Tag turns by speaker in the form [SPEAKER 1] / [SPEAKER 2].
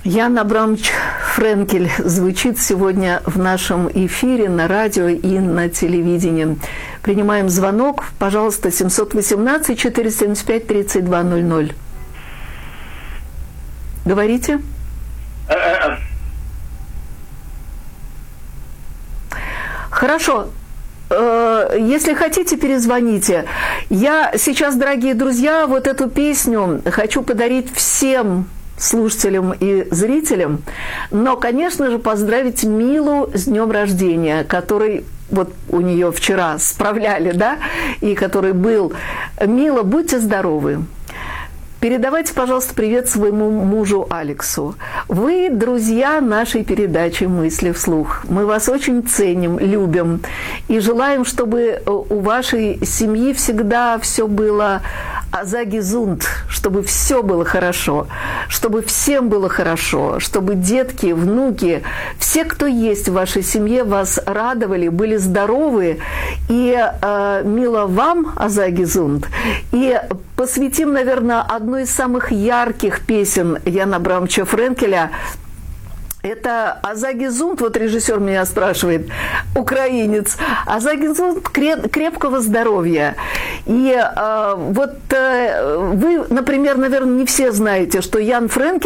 [SPEAKER 1] Ян Абрамович Френкель звучит сегодня в нашем эфире на радио и на телевидении. Принимаем звонок. Пожалуйста, 718-475-3200. Говорите. Хорошо. Если хотите, перезвоните. Я сейчас, дорогие друзья, вот эту песню хочу подарить всем слушателям и зрителям, но, конечно же, поздравить Милу с днем рождения, который вот у нее вчера справляли, да, и который был. Мила, будьте здоровы. Передавайте, пожалуйста, привет своему мужу Алексу. Вы друзья нашей передачи «Мысли вслух». Мы вас очень ценим, любим и желаем, чтобы у вашей семьи всегда все было азагизунд, чтобы все было хорошо, чтобы всем было хорошо, чтобы детки, внуки, все, кто есть в вашей семье, вас радовали, были здоровы. И, Мила, вам азагизунд. И посвятим, наверное, одну из самых ярких песен Яна Абрамовича Френкеля. Это азагизунд, вот режиссер меня спрашивает, украинец, азагизунд крепкого здоровья. И вы, например, наверное, не все знаете, что Ян Френкель